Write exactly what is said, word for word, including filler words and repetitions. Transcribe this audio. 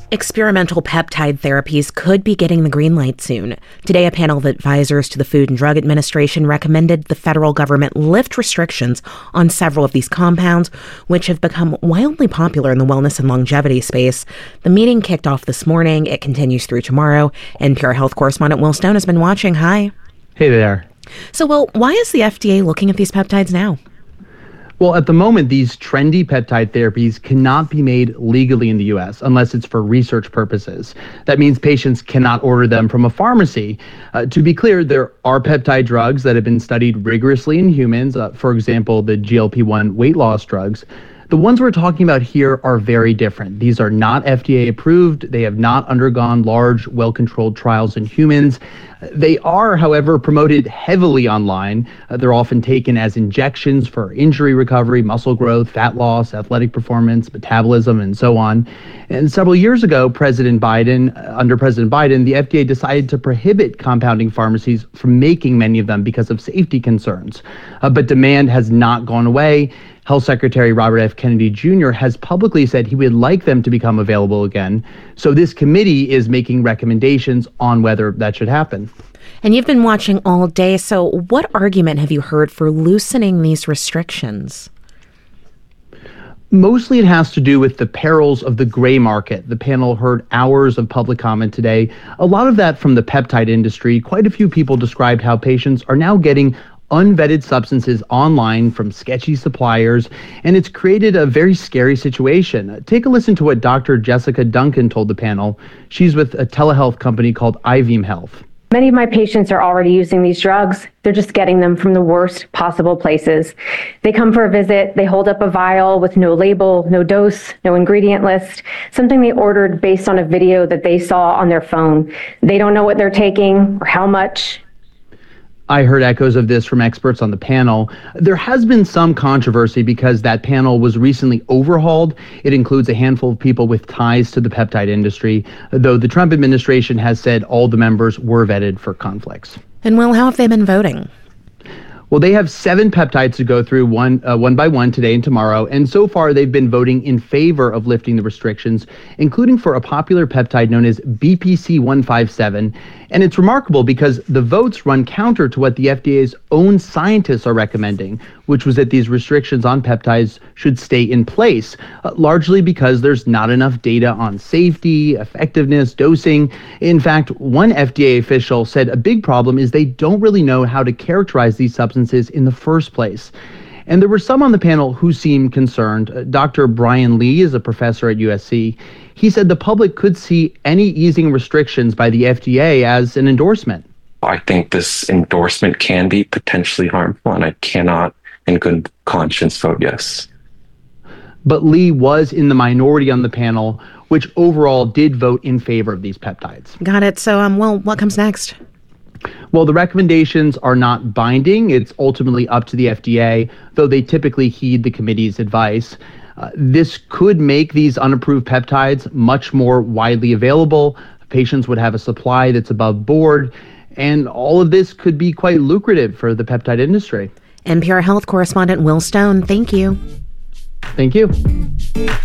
Experimental peptide therapies could be getting the green light soon. Today, a panel of advisors to the Food and Drug Administration recommended the federal government lift restrictions on several of these compounds, which have become wildly popular in the wellness and longevity space. The meeting kicked off this morning. It continues through tomorrow. N P R Health correspondent Will Stone has been watching. Hi. Hey there. So, Will, why is the F D A looking at these peptides now? Well, at the moment, these trendy peptide therapies cannot be made legally in the U S unless it's for research purposes. That means patients cannot order them from a pharmacy. Uh, to be clear, there are peptide drugs that have been studied rigorously in humans, uh, for example, the G L P one weight loss drugs. The ones we're talking about here are very different. These are not F D A approved. They have not undergone large, well-controlled trials in humans. They are, however, promoted heavily online. Uh, they're often taken as injections for injury recovery, muscle growth, fat loss, athletic performance, metabolism, and so on. And several years ago, President Biden, uh, under President Biden, the F D A decided to prohibit compounding pharmacies from making many of them because of safety concerns. Uh, but demand has not gone away. Health Secretary Robert F. Kennedy Junior has publicly said he would like them to become available again. So this committee is making recommendations on whether that should happen. And you've been watching all day. So what argument have you heard for loosening these restrictions? Mostly it has to do with the perils of the gray market. The panel heard hours of public comment today. A lot of that from the peptide industry. Quite a few people described how patients are now getting unvetted substances online from sketchy suppliers, and it's created a very scary situation. Take a listen to what Doctor Jessica Duncan told the panel. She's with a telehealth company called iVeem Health. Many of my patients are already using these drugs. They're just getting them from the worst possible places. They come for a visit, they hold up a vial with no label, no dose, no ingredient list, something they ordered based on a video that they saw on their phone. They don't know what they're taking or how much. I heard echoes of this from experts on the panel. There has been some controversy because that panel was recently overhauled. It includes a handful of people with ties to the peptide industry, though the Trump administration has said all the members were vetted for conflicts. And, Will, how have they been voting? Well, they have seven peptides to go through one uh, one by one today and tomorrow, and so far they've been voting in favor of lifting the restrictions, including for a popular peptide known as B P C one fifty-seven. And it's remarkable because the votes run counter to what the F D A's own scientists are recommending, which was that these restrictions on peptides should stay in place, uh, largely because there's not enough data on safety, effectiveness, dosing. In fact, one F D A official said a big problem is they don't really know how to characterize these substances in the first place. And there were some on the panel who seemed concerned. Uh, Doctor Brian Lee is a professor at U S C. He said the public could see any easing restrictions by the F D A as an endorsement. I think this endorsement can be potentially harmful, and I cannot, in good conscience, vote yes. But Lee was in the minority on the panel, which overall did vote in favor of these peptides. Got it. So, um, well, what comes next? Well, the recommendations are not binding. It's ultimately up to the F D A, though they typically heed the committee's advice. Uh, this could make these unapproved peptides much more widely available. Patients would have a supply that's above board, and all of this could be quite lucrative for the peptide industry. N P R Health correspondent Will Stone, thank you. Thank you.